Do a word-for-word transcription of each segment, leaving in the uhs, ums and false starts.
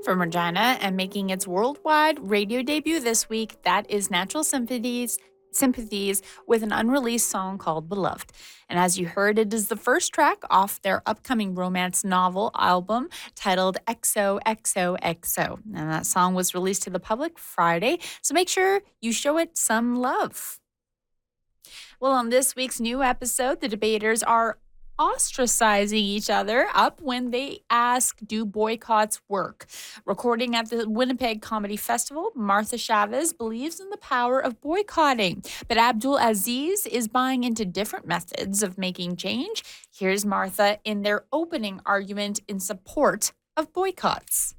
From Regina and making its worldwide radio debut this week, that is Natural Symphonies. Sympathies with an unreleased song called Beloved. And as you heard, it is the first track off their upcoming romance novel album titled X O X O X O. And that song was released to the public Friday, so make sure you show it some love. Well, on this week's new episode, the debaters are ostracizing each other up when they ask, do boycotts work? Recording at the Winnipeg Comedy Festival, Martha Chavez believes in the power of boycotting, but Abdul Aziz is buying into different methods of making change. Here's Martha in their opening argument in support of boycotts.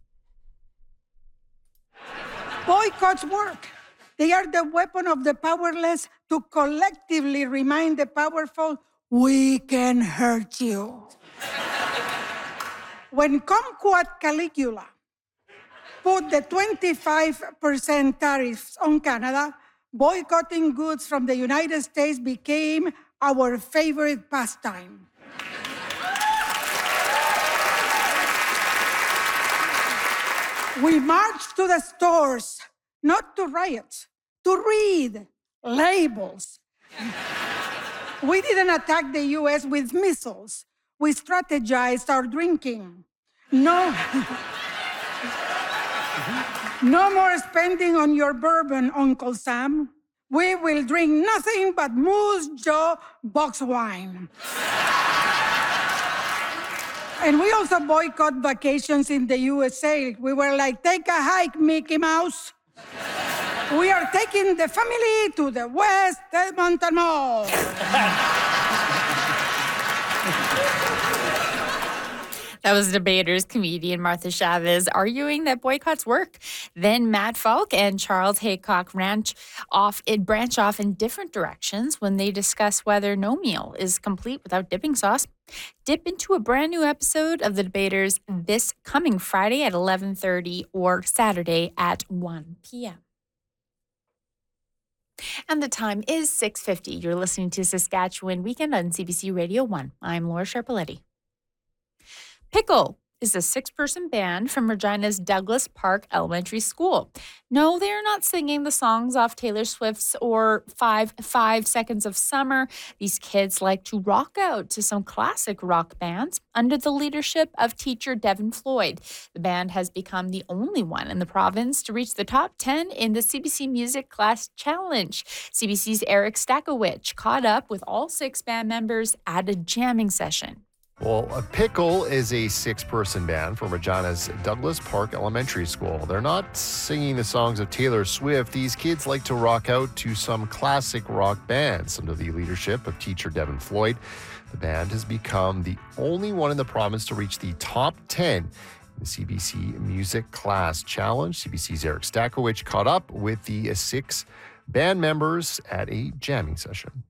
Boycotts work. They are the weapon of the powerless to collectively remind the powerful, we can hurt you. When Kumquat Caligula put the twenty-five percent tariffs on Canada, boycotting goods from the United States became our favorite pastime. We marched to the stores, not to riot, to read labels. We didn't attack the U S with missiles. We strategized our drinking. No. No more spending on your bourbon, Uncle Sam. We will drink nothing but Moose Jaw box wine. And we also boycott vacations in the U S A. We were like, take a hike, Mickey Mouse. We are taking the family to the West Edmonton Mall. That was debaters comedian Martha Chavez arguing that boycotts work. Then Matt Falk and Charles Haycock branch off, it branch off in different directions when they discuss whether no meal is complete without dipping sauce. Dip into a brand new episode of the debaters this coming Friday at eleven thirty or Saturday at one p.m. And the time is six fifty. You're listening to Saskatchewan Weekend on C B C Radio one. I'm Laura Sharpaletti. Pickle is a six-person band from Regina's Douglas Park Elementary School. No, they are not singing the songs off Taylor Swift's or Five Five Seconds of Summer. These kids like to rock out to some classic rock bands under the leadership of teacher Devin Floyd. The band has become the only one in the province to reach the top ten in the C B C Music Class Challenge. C B C's Eric Stakowicz caught up with all six band members at a jamming session. Well, a Pickle is a six-person band from Regina's Douglas Park Elementary School. They're not singing the songs of Taylor Swift. These kids like to rock out to some classic rock bands under the leadership of teacher Devin Floyd. The band has become the only one in the province to reach the top ten in the C B C Music Class Challenge. C B C's Eric Stakowicz caught up with the six band members at a jamming session.